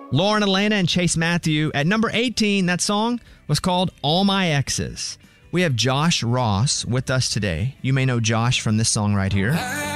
Lauren Elena and Chase Matthew. At number 18, that song was called All My Exes. We have Josh Ross with us today. You may know Josh from this song right here.